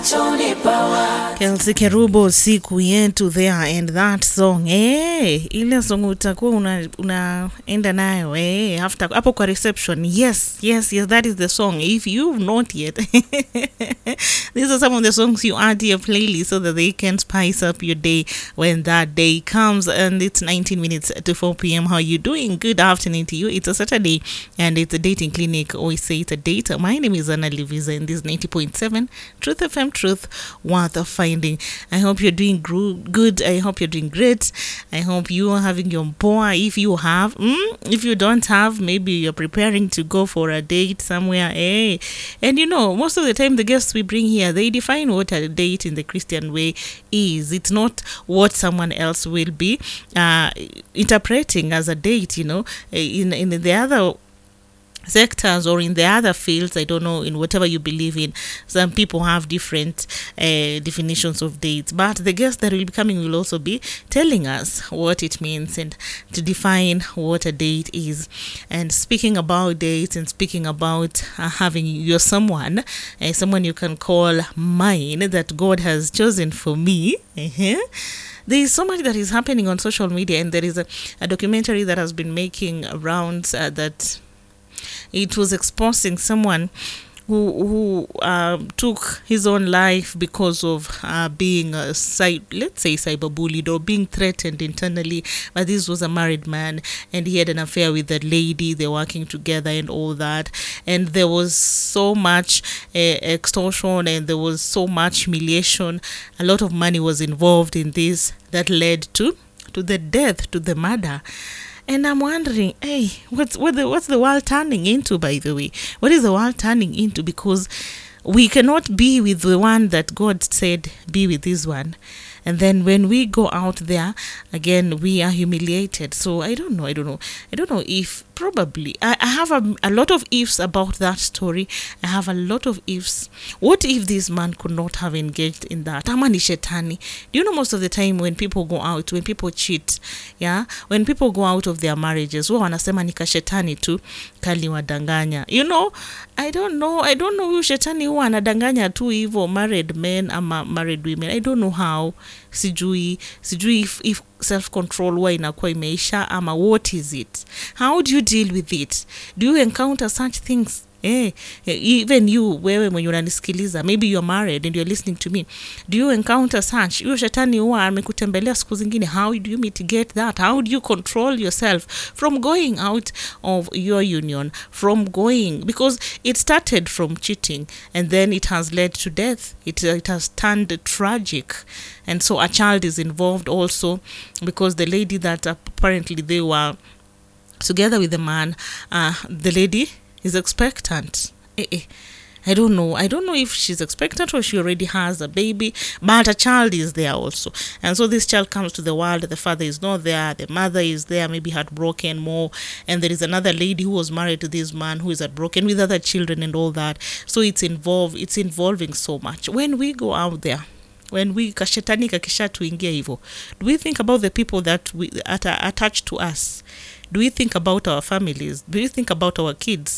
Kelsey Kerubo, siku yetu there, and that song, ile song utakuwa unaenda nayo, after hapo kwa reception. Yes, that is the song. If you've not yet, these are some of the songs you add to your playlist so that they can spice up your day when that day comes. And it's 19 minutes to 4 p.m. How you doing? Good afternoon to you. It's a Saturday and it's a dating clinic. Always say it's a date. My name is Anna Liviza and this is 90.7 Truth FM, Truth worth finding. I hope you're doing good. I hope you're doing great. I hope you are having your boy. If you have, if you don't have, maybe you're preparing to go for a date somewhere. And you know, most of the time the guests we bring here, they define what a date in the Christian way is. It's not what someone else will be interpreting as a date, you know. In the other sectors or in the other fields, I don't know, in whatever you believe in, some people have different definitions of dates, but the guest that will be coming will also be telling us what it means and to define what a date is. And speaking about dates and speaking about having your someone you can call mine, that God has chosen for me. There is so much that is happening on social media, and there is a documentary that has been making rounds that it was exposing someone who took his own life because of being let's say cyberbullied or being threatened internally. But this was a married man and he had an affair with that lady. They're working together and all that, and there was so much extortion and there was so much humiliation. A lot of money was involved in this that led to the death, to the murder. And I'm wondering, what's the world turning into, by the way? What is the world turning into? Because we cannot be with the one that God said, be with this one. And then when we go out there, again, we are humiliated. So I don't know if probably, I have a lot of ifs about that story. I have a lot of ifs. What if this man could not have engaged in that? Ama ni shetani. Do you know most of the time when people go out, when people cheat, when people go out of their marriages, wanasema ni kashetani tu, kaliwadanganya. You know, I don't know huyu shetani huwa anadanganya tu hivyo married men ama married women. I don't know how. Sijui if self-control huwa inakuwa imeisha ama what is it? How do you deal with it? Do you encounter such things? Even you, wewe mwenye unanisikiliza, maybe you're married and you're listening to me. Do you encounter such? Huyo shetani huwa amekutembelea siku zingine. How do you mitigate that? How do you control yourself from going out of your union, from going, because it started from cheating and then it has led to death. It has turned tragic. And so a child is involved also, because the lady that apparently they were together with the man, the lady is expectant. I don't know if she's expectant or she already has a baby, but a child is there also. And so this child comes to the world, the father is not there, the mother is there, maybe heartbroken more, and there is another lady who was married to this man who is heartbroken with other children and all that. So it's involving so much. When we go out there, when we kashetani kakisha tuingia hivyo, do we think about the people that we attached to us? Do we think about our families? Do we think about our kids?